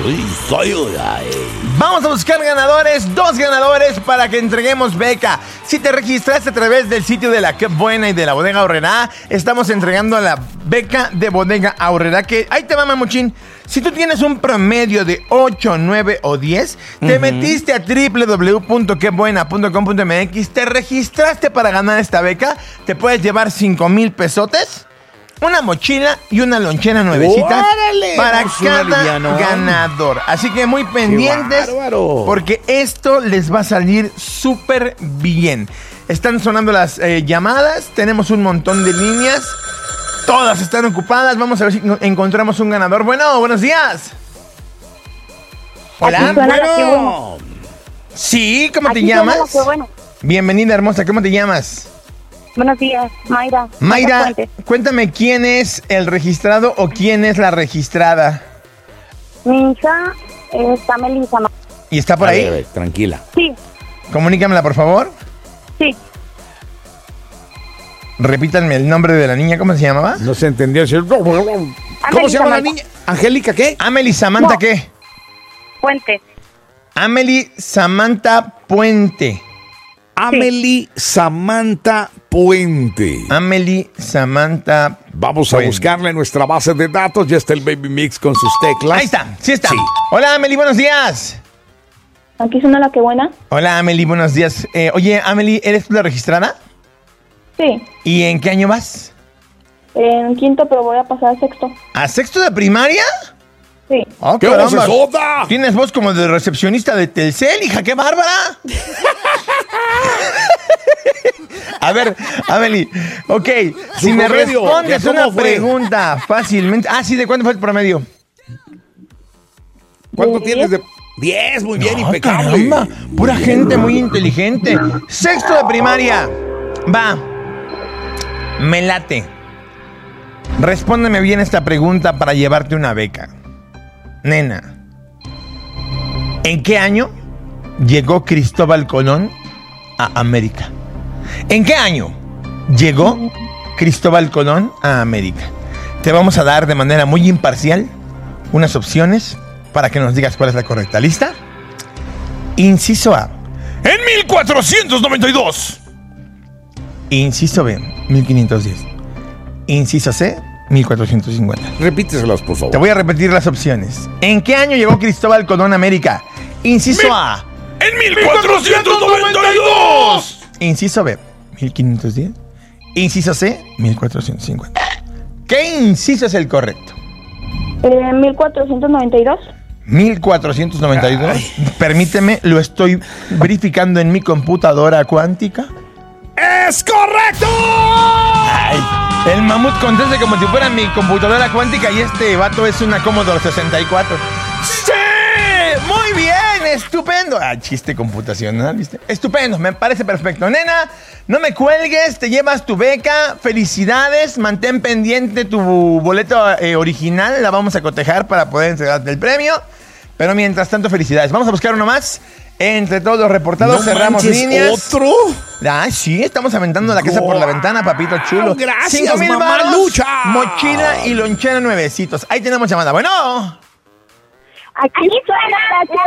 Vamos a buscar ganadores, 2 ganadores para que entreguemos beca. Si te registraste a través del sitio de la Qué Buena y de la Bodega Aurrerá, estamos entregando la beca de Bodega Aurrerá. Que ahí te va, Mamuchín. Si tú tienes un promedio de 8, 9 o 10, te metiste a www.quebuena.com.mx, te registraste para ganar esta beca, te puedes llevar 5,000 pesotes, una mochila y una lonchera nuevecita. ¡Órale! Para cada ganador. Así que muy pendientes, porque esto les va a salir súper bien. Están sonando las llamadas, tenemos un montón de líneas. Todas están ocupadas. Vamos a ver si encontramos un ganador. Bueno, buenos días. Hola. Bueno. Sí, ¿cómo te llamas? Bienvenida, hermosa. ¿Cómo te llamas? Buenos días, Mayra. Mayra, cuéntame, ¿quién es el registrado o quién es la registrada? Mi hija está Melissa. ¿Y está por ahí? Ver, tranquila. Sí. Comunícamela, por favor. Sí. Repítanme el nombre de la niña. ¿Cómo se llamaba? No se entendió. ¿Cómo se llama la niña? ¿Angélica qué? Amelie Samantha, ¿qué? Puente. Amelie Samantha Puente. Amelie Samantha Puente. Amelie Samantha Vamos a buscarle en nuestra base de datos. Ya está el Baby Mix con sus teclas. Ahí está, sí está. Sí. Hola, Amelie, buenos días. Aquí suena la Qué Buena. Hola, Amelie, buenos días. Oye, Amelie, ¿eres tú la registrada? Sí. ¿Y en qué año vas? En quinto, pero voy a pasar a sexto. ¿A sexto de primaria? Sí. Oh, ¡Qué vocesota! Tienes voz como de recepcionista de Telcel, hija, qué bárbara. A ver, Amelie, ok, si me respondes una pregunta fácilmente. Ah, sí, ¿de cuánto fue el promedio? ¿Cuánto tienes de...? 10, muy bien, impecable. Caramba, pura gente muy inteligente. Sexto de primaria. Va. Me late. Respóndeme bien esta pregunta para llevarte una beca. Nena, ¿en qué año llegó Cristóbal Colón a América? ¿En qué año llegó Cristóbal Colón a América? Te vamos a dar de manera muy imparcial unas opciones para que nos digas cuál es la correcta. ¿Lista? Inciso A, en 1492. Inciso B, 1510. Inciso C, 1450. Repíteselas, por favor. Te voy a repetir las opciones. ¿En qué año llegó Cristóbal Colón a América? Inciso A, en 1492. Inciso B, 1510. Inciso C, 1450. ¿Qué inciso es el correcto? 1492. 1492. Ay. Permíteme, lo estoy verificando en mi computadora cuántica. ¡Es correcto! Ay, el mamut contesta como si fuera mi computadora cuántica y este vato es una Commodore 64. ¡Sí! ¡Muy bien! ¡Estupendo! Ah, chiste computacional, ¿viste? Estupendo, me parece perfecto. Nena, no me cuelgues, te llevas tu beca. Felicidades, mantén pendiente tu boleto original. La vamos a cotejar para poder entregarte el premio. Pero mientras tanto, felicidades. Vamos a buscar uno más. Entre todos los reportados, no cerramos líneas. ¿Otro? Ay, sí, estamos aventando la casa por la ventana, papito chulo. Gracias, 5,000 mamá varos, lucha. mochila y lonchera nuevecitos. Ahí tenemos llamada. Bueno. Aquí suena la Qué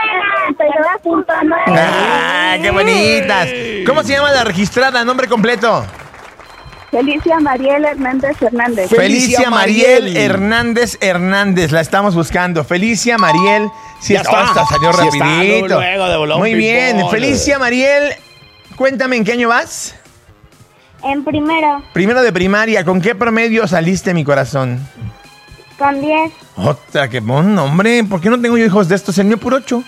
Buena. ¡Ah, qué bonitas! ¿Cómo se llama la registrada? ¿Nombre completo? Felicia Mariel Hernández Hernández. Felicia Mariel Hernández Hernández. La estamos buscando. Felicia Mariel. Sí, ya está, salió sí rapidito. Está, luego, muy bien. People. Felicia Mariel, cuéntame, ¿en qué año vas? En primero. Primero de primaria. ¿Con qué promedio saliste, mi corazón? Con 10. Otra, qué buen hombre. ¿Por qué no tengo yo hijos de estos? El mío puro 8.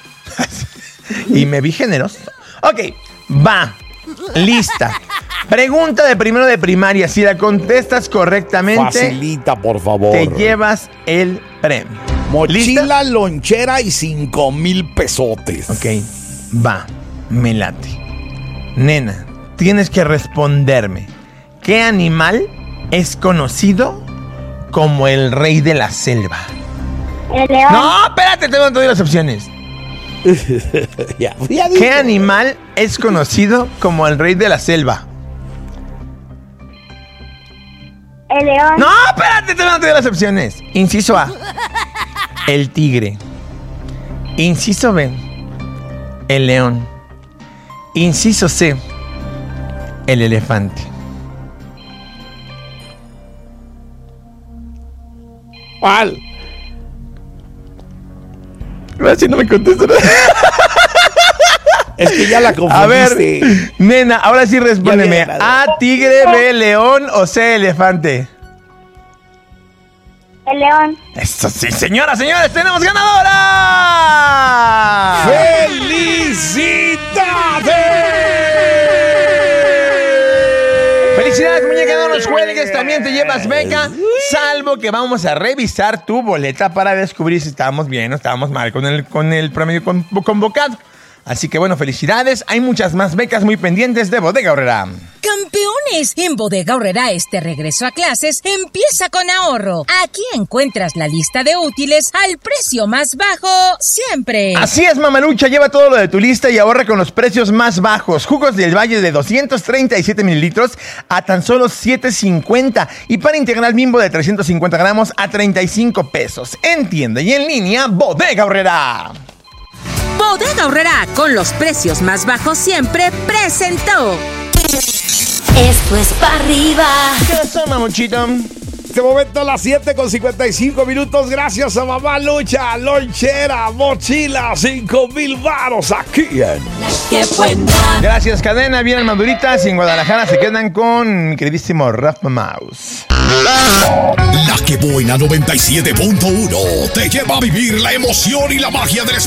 Y me vi generoso. Ok, va. Lista. Pregunta de primero de primaria. Si la contestas correctamente, facilita, por favor. Te llevas el premio. Mochila, ¿lista? Lonchera y 5,000 pesotes. Ok, va. Me late. Nena, tienes que responderme. ¿Qué animal es conocido como el rey de la selva? El león. No, espérate, tengo todas las opciones. ya ¿Qué animal es conocido como el rey de la selva? El león. No, espérate, te voy a dar las opciones. Inciso A, el tigre. Inciso B, el león. Inciso C, el elefante. ¿Cuál? Si no me contestas. Es que ya la confundiste. A ver, nena, ahora sí respóndeme. A, tigre, B, león o C, elefante. El león. Eso sí, señoras, señores, tenemos ganadora. ¡Felicidades, muñeca! No nos cuelgues, también te llevas beca, salvo que vamos a revisar tu boleta para descubrir si estábamos bien o estábamos mal con el promedio convocado. Así que bueno, felicidades. Hay muchas más becas muy pendientes de Bodega Aurrerá. ¡Campeones! En Bodega Aurrerá este regreso a clases empieza con ahorro. Aquí encuentras la lista de útiles al precio más bajo siempre. Así es, mamalucha. Lleva todo lo de tu lista y ahorra con los precios más bajos. Jugos del Valle de 237 mililitros a tan solo $7.50. Y para integral Bimbo de 350 gramos a 35 pesos. En tienda y en línea, Bodega Aurrerá. Bodega Aurrerá, con los precios más bajos siempre, presentó. Esto es para arriba. ¿Qué pasó, mamuchito? Este momento a las 7:55. Gracias a Mamá Lucha, lonchera, mochila, 5,000 varos aquí en... ¡Qué buena! Gracias, cadena. Bien maduritas. Y en Guadalajara se quedan con mi queridísimo Rafa Mouse. La que buena 97.1 te lleva a vivir la emoción y la magia del